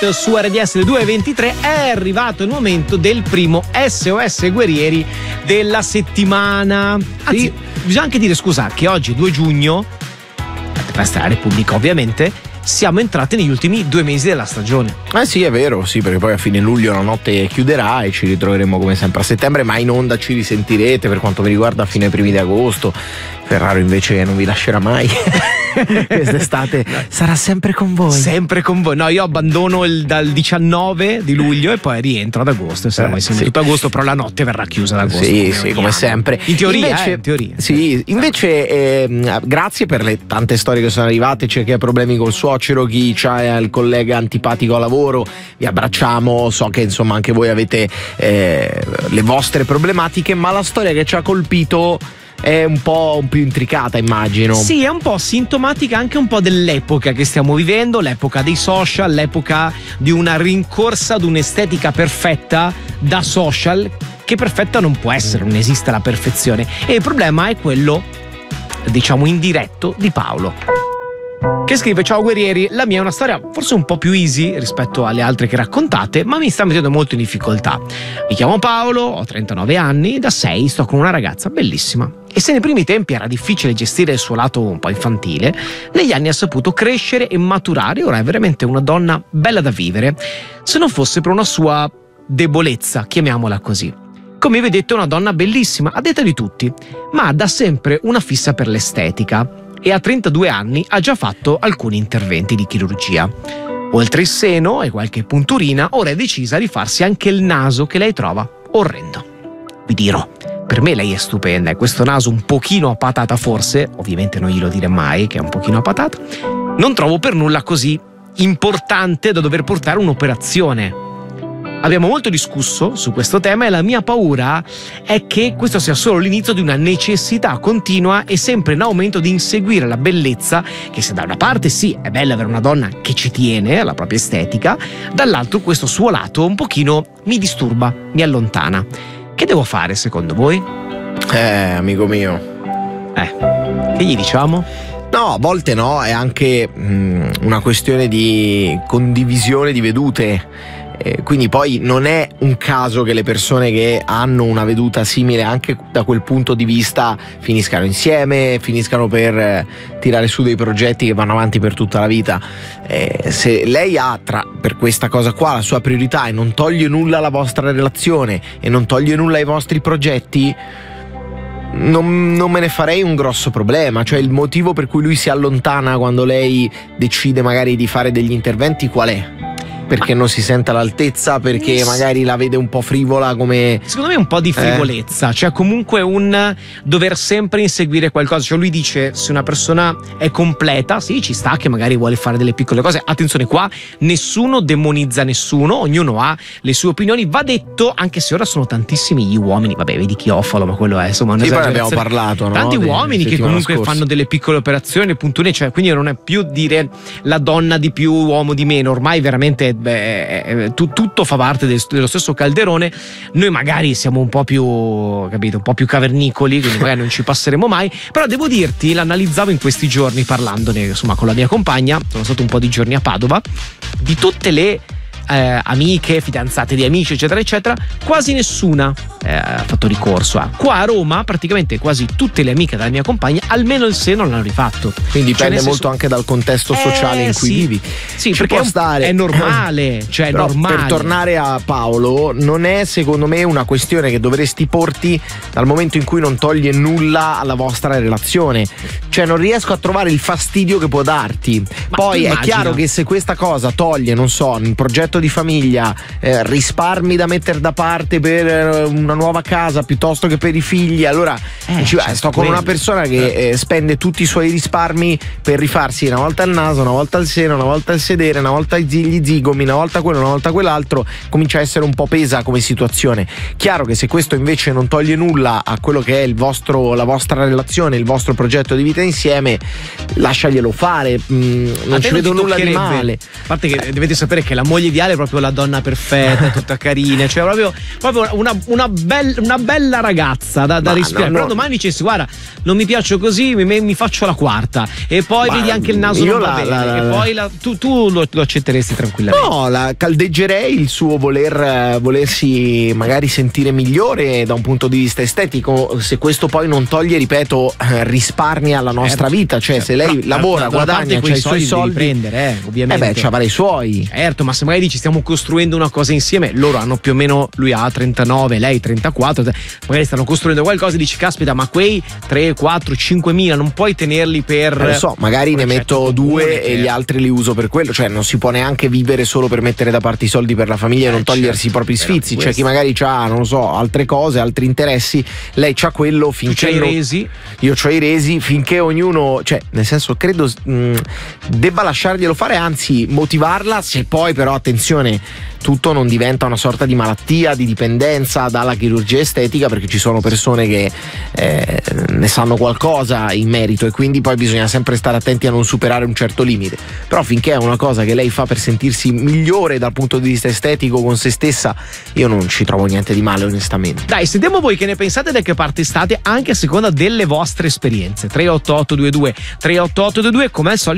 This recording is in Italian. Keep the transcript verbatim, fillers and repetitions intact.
Su R D S due e ventitré è arrivato il momento del primo S O S Guerrieri della settimana. Anzi, sì. Bisogna anche dire, scusa, che oggi due giugno, festa della Repubblica ovviamente, siamo entrati negli ultimi due mesi della stagione. Eh sì, è vero, sì, perché poi a fine luglio la notte chiuderà e ci ritroveremo come sempre a settembre, ma in onda ci risentirete per quanto mi riguarda a fine primi di agosto. Ferraro invece non vi lascerà mai. Quest'estate sarà sempre con voi. Sempre con voi. No, io abbandono il, dal diciannove di luglio e poi rientro ad agosto. E saremo eh, insieme sì. tutto agosto, però la notte verrà chiusa ad agosto. Sì, sì, come sempre. In teoria, invece, eh, in teoria. Sì, invece eh, grazie per le tante storie che sono arrivate. C'è chi ha problemi col suocero, chi ha il collega antipatico a lavoro. Vi abbracciamo. So che insomma anche voi avete eh, le vostre problematiche, ma la storia che ci ha colpito è un po' un più intricata, immagino. Sì, è un po' sintomatica anche un po' dell'epoca che stiamo vivendo, l'epoca dei social, l'epoca di una rincorsa ad un'estetica perfetta da social, che perfetta non può essere, non esiste la perfezione. E il problema è quello, diciamo, indiretto di Paolo, che scrive: ciao guerrieri, la mia è una storia forse un po' più easy rispetto alle altre che raccontate, ma mi sta mettendo molto in difficoltà. Mi chiamo Paolo, ho trentanove anni, da sei sto con una ragazza bellissima. E se nei primi tempi era difficile gestire il suo lato un po' infantile, negli anni ha saputo crescere e maturare. Ora è veramente una donna bella da vivere, se non fosse per una sua debolezza, chiamiamola così. Come vedete è una donna bellissima, a detta di tutti, ma ha da sempre una fissa per l'estetica. E a trentadue anni ha già fatto alcuni interventi di chirurgia. Oltre il seno e qualche punturina, ora è decisa di farsi anche il naso, che lei trova orrendo. Vi dirò, per me lei è stupenda e questo naso un pochino a patata forse, ovviamente non glielo dire mai che è un pochino a patata, non trovo per nulla così importante da dover portare un'operazione. Abbiamo molto discusso su questo tema e la mia paura è che questo sia solo l'inizio di una necessità continua e sempre in aumento di inseguire la bellezza, che se da una parte sì, è bella avere una donna che ci tiene alla propria estetica, dall'altro questo suo lato un pochino mi disturba, mi allontana. Che devo fare secondo voi? Eh, amico mio. Eh, che gli diciamo? No, a volte no, è anche mh, una questione di condivisione di vedute. Quindi poi non è un caso che le persone che hanno una veduta simile anche da quel punto di vista finiscano insieme, finiscano per tirare su dei progetti che vanno avanti per tutta la vita. Eh, se lei ha tra, per questa cosa qua la sua priorità e non toglie nulla alla vostra relazione e non toglie nulla ai vostri progetti, Non, non me ne farei un grosso problema. Cioè, il motivo per cui lui si allontana quando lei decide magari di fare degli interventi qual è? Perché non si sente all'altezza, perché magari la vede un po' frivola come... Secondo me un po' di frivolezza, eh. Cioè comunque un dover sempre inseguire qualcosa. Cioè lui dice, se una persona è completa, sì, ci sta che magari vuole fare delle piccole cose. Attenzione qua, nessuno demonizza nessuno, ognuno ha le sue opinioni. Va detto, anche se ora sono tantissimi gli uomini, vabbè, vedi Chiofalo, ma quello è insomma sì, poi ne abbiamo parlato, no? Tanti De, uomini che comunque scorsa. fanno delle piccole operazioni, puntuali, cioè quindi non è più dire la donna di più, uomo di meno, ormai veramente... Beh, tu, tutto fa parte del, dello stesso calderone. Noi magari siamo un po' più, capito, un po' più cavernicoli, quindi magari non ci passeremo mai. Però devo dirti, l'analizzavo in questi giorni parlandone insomma con la mia compagna. Sono stato un po' di giorni a Padova. Di tutte le eh, amiche, fidanzate di amici, eccetera eccetera, quasi nessuna eh, ha fatto ricorso a. Qua a Roma praticamente quasi tutte le amiche della mia compagna almeno il seno l'hanno rifatto. Quindi dipende cioè, molto senso... anche dal contesto sociale eh, in cui sì. vivi. Sì, ci perché può è, stare. è normale, cioè è Però normale. Per tornare a Paolo, non è secondo me una questione che dovresti porti dal momento in cui non toglie nulla alla vostra relazione. Cioè non riesco a trovare il fastidio che può darti. Ma poi è immagina. chiaro che se questa cosa toglie, non so, un progetto di famiglia, eh, risparmi da mettere da parte per una nuova casa piuttosto che per i figli, allora eh, dici, certo, sto con quello. una persona che eh, spende tutti i suoi risparmi per rifarsi una volta il naso, una volta il seno, una volta il sedere, una volta gli zigomi, una volta quello, una volta quell'altro, comincia a essere un po' pesa come situazione. Chiaro che se questo invece non toglie nulla a quello che è il vostro, la vostra relazione, il vostro progetto di vita insieme, lasciaglielo fare, mm, non ci vedo nulla di male. A parte che dovete sapere che la moglie ideale è proprio la donna perfetta, tutta carina, cioè proprio, proprio una, una bel, una bella ragazza da, da respirare. No, no. Però domani dicessi guarda, non mi piaccio così, mi, mi faccio la quarta e poi ma vedi anche il naso non va la, bene la, la, e poi la, tu, tu lo, lo accetteresti tranquillamente? No, la caldeggerei il suo voler volersi magari sentire migliore da un punto di vista estetico, se questo poi non toglie, ripeto, risparmia la nostra certo, vita, cioè certo. se lei no, lavora, da, guadagna, c'ha i suoi soldi, prendere, eh, ovviamente. Eh beh, c'avrà i suoi. Certo, ma se magari dici stiamo costruendo una cosa insieme, loro hanno più o meno, lui ha trentanove, lei trentaquattro, magari stanno costruendo qualcosa e dici caspita, ma quei tre, quattro, cinque mila non puoi tenerli per eh, lo so, magari ne metto due comune, e gli altri li uso per quello, cioè non si può neanche vivere solo per mettere da parte i soldi per la famiglia eh, e non togliersi certo, i propri sfizi. C'è chi magari ha, non lo so, altre cose, altri interessi, lei c'ha quello, finché tu c'hai i resi, io c'ho i resi, finché ognuno, cioè nel senso credo mh, debba lasciarglielo fare, anzi motivarla, se poi però attenzione tutto non diventa una sorta di malattia, di dipendenza dalla chirurgia estetica, perché ci sono persone che eh, ne sanno qualcosa in merito e quindi poi bisogna sempre stare attenti a non superare un certo limite. Però finché è una cosa che lei fa per sentirsi migliore dal punto di vista estetico con se stessa, io non ci trovo niente di male onestamente. Dai, sentiamo voi che ne pensate, da che parte state, anche a seconda delle vostre esperienze. tre otto otto due due tre otto otto due due, come al solito